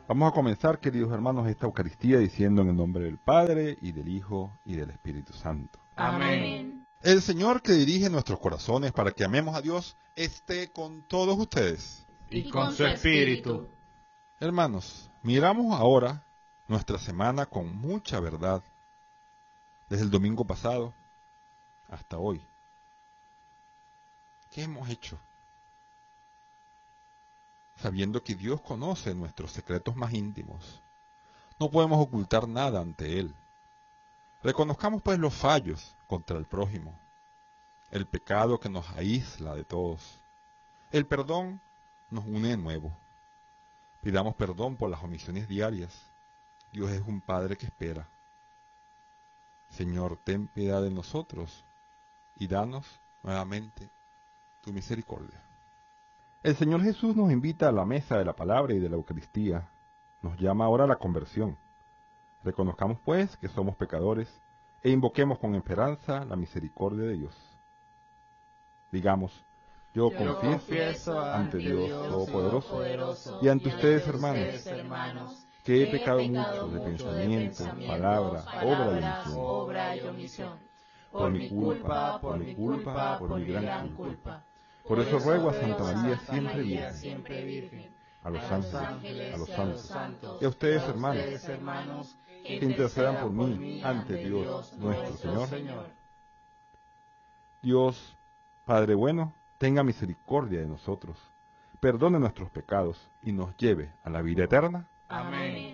Vamos a comenzar, queridos hermanos, esta Eucaristía diciendo en el nombre del Padre, y del Hijo, y del Espíritu Santo. Amén. El Señor que dirige nuestros corazones para que amemos a Dios esté con todos ustedes. Y con su espíritu. Hermanos, miramos ahora nuestra semana con mucha verdad, desde el domingo pasado hasta hoy. ¿Qué hemos hecho? Sabiendo que Dios conoce nuestros secretos más íntimos, no podemos ocultar nada ante Él. Reconozcamos pues los fallos contra el prójimo, el pecado que nos aísla de todos. El perdón nos une de nuevo. Pidamos perdón por las omisiones diarias. Dios es un Padre que espera. Señor, ten piedad de nosotros y danos nuevamente tu misericordia. El Señor Jesús nos invita a la mesa de la palabra y de la Eucaristía. Nos llama ahora a la conversión. Reconozcamos pues que somos pecadores e invoquemos con esperanza la misericordia de Dios. Digamos, yo confieso ante Dios Todopoderoso y ante ustedes, hermanos, que he pecado mucho de pensamiento, palabra, obra y omisión. Por mi culpa, por mi gran culpa. Por eso ruego a Santa María siempre Virgen, a los ángeles, a los santos, y a ustedes, hermanos, que intercedan por mí ante Dios nuestro Señor. Dios, Padre bueno, tenga misericordia de nosotros, perdone nuestros pecados y nos lleve a la vida eterna. Amén.